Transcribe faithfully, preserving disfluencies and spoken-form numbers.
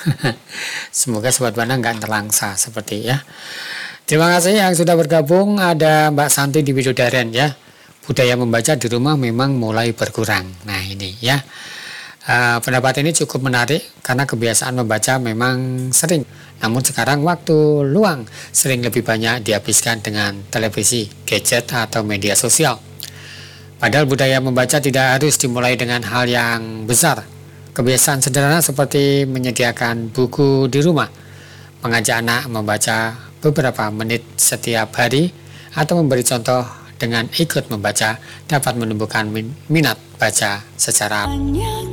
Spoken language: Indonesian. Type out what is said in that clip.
Semoga Sobat Buana nggak terlangsa seperti ya. Terima kasih yang sudah bergabung. Ada Mbak Santi di Widodaren ya. Budaya membaca di rumah memang mulai berkurang. Nah ini ya. Uh, pendapat ini cukup menarik karena kebiasaan membaca memang sering. Namun sekarang waktu luang sering lebih banyak dihabiskan dengan televisi, gadget atau media sosial. Padahal budaya membaca tidak harus dimulai dengan hal yang besar. Kebiasaan sederhana seperti menyediakan buku di rumah, mengajak anak membaca beberapa menit setiap hari, atau memberi contoh dengan ikut membaca dapat menumbuhkan minat baca secara